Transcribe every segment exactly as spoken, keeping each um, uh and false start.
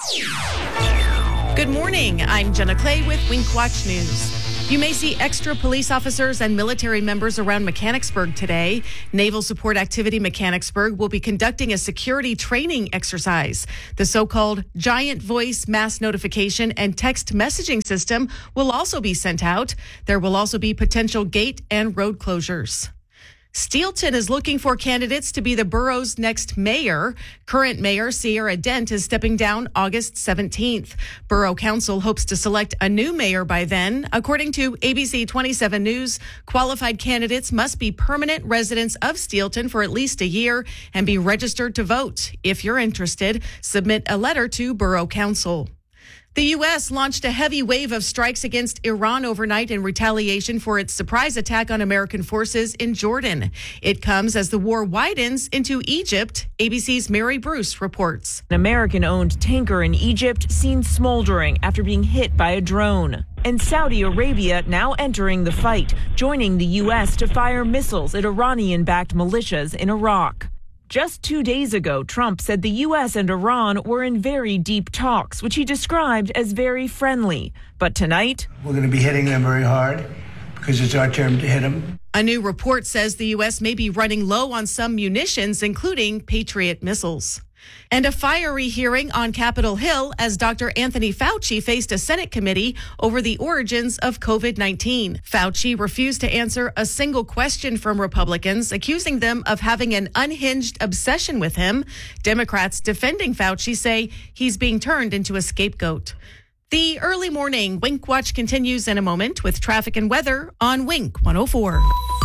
Good morning. I'm Jenna Clay with Wink Watch News. You may see extra police officers and military members around Mechanicsburg today. Naval Support Activity Mechanicsburg will be conducting a security training exercise. The so-called Giant Voice mass notification and text messaging system will also be sent out. There will also be potential gate and road closures. Steelton is looking for candidates to be the borough's next mayor. Current mayor Sierra Dent is stepping down August seventeenth. Borough Council hopes to select a new mayor by then. According to A B C twenty-seven News, qualified candidates must be permanent residents of Steelton for at least a year and be registered to vote. If you're interested, submit a letter to Borough Council. The U S launched a heavy wave of strikes against Iran overnight in retaliation for its surprise attack on American forces in Jordan. It comes as the war widens into Egypt. A B C's Mary Bruce reports. An American-owned tanker in Egypt seen smoldering after being hit by a drone. And Saudi Arabia now entering the fight, joining the U S to fire missiles at Iranian-backed militias in Iraq. Just two days ago, Trump said the U S and Iran were in very deep talks, which he described as very friendly. But tonight, we're going to be hitting them very hard because it's our turn to hit them. A new report says the U S may be running low on some munitions, including Patriot missiles. And a fiery hearing on Capitol Hill as Doctor Anthony Fauci faced a Senate committee over the origins of COVID nineteen. Fauci refused to answer a single question from Republicans, accusing them of having an unhinged obsession with him. Democrats defending Fauci say he's being turned into a scapegoat. The early morning Wink Watch continues in a moment with traffic and weather on Wink one oh four.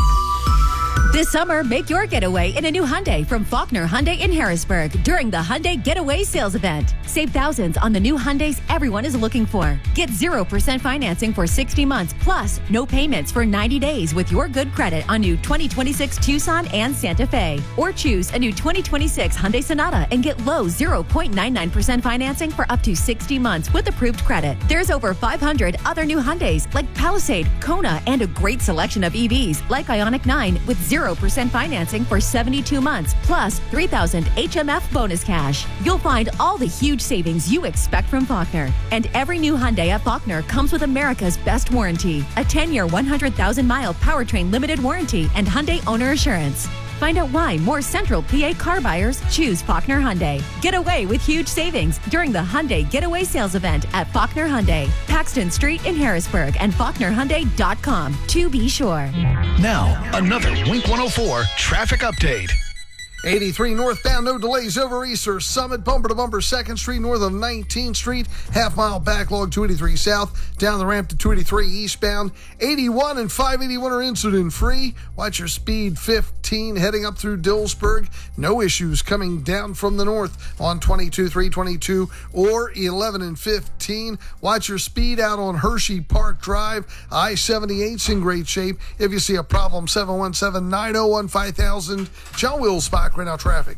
This summer, make your getaway in a new Hyundai from Faulkner Hyundai in Harrisburg during the Hyundai Getaway Sales Event. Save thousands on the new Hyundais everyone is looking for. Get zero percent financing for sixty months, plus no payments for ninety days with your good credit on new twenty twenty-six Tucson and Santa Fe. Or choose a new twenty twenty-six Hyundai Sonata and get low zero point nine nine percent financing for up to sixty months with approved credit. There's over five hundred other new Hyundais like Palisade, Kona, and a great selection of E Vs like Ioniq nine with zero percent financing for seventy-two months, plus three thousand H M F bonus cash. You'll find all the huge savings you expect from Faulkner. And every new Hyundai at Faulkner comes with America's best warranty, a ten-year, one hundred thousand mile powertrain limited warranty, and Hyundai owner assurance. Find out why more Central P A car buyers choose Faulkner Hyundai. Get away with huge savings during the Hyundai Getaway Sales Event at Faulkner Hyundai, Paxton Street in Harrisburg, and Faulkner Hyundai dot com to be sure. Now, another Wink one oh four traffic update. eighty-three northbound, no delays over Easter Summit, bumper to bumper second Street north of nineteenth Street, half mile backlog two eighty-three south, down the ramp to two eighty-three eastbound. eighty-one and five eighty-one are incident free. Watch your speed fifteen heading up through Dillsburg. No issues coming down from the north on twenty-two, three twenty-two or eleven and fifteen. Watch your speed out on Hershey Park Drive. I seventy-eight's in great shape. If you see a problem, seven one seven, nine oh one, five thousand. John Wills Spot. Right now, traffic.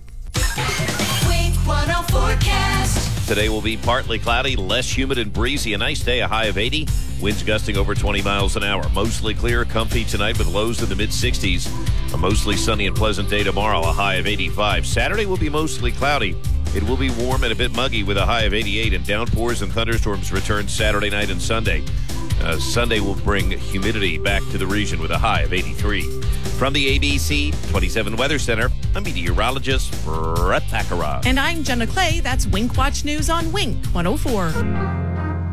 Wink one oh forecast. Today will be partly cloudy, less humid and breezy. A nice day, a high of eighty. Winds gusting over twenty miles an hour. Mostly clear, comfy tonight with lows in the mid-sixties. A mostly sunny and pleasant day tomorrow, a high of eighty-five. Saturday will be mostly cloudy. It will be warm and a bit muggy with a high of eighty-eight, and downpours and thunderstorms return Saturday night and Sunday. Uh, Sunday will bring humidity back to the region with a high of eighty-three. From the A B C twenty-seven Weather Center, I'm meteorologist Brett Thakara. And I'm Jenna Clay. That's Wink Watch News on Wink one oh four.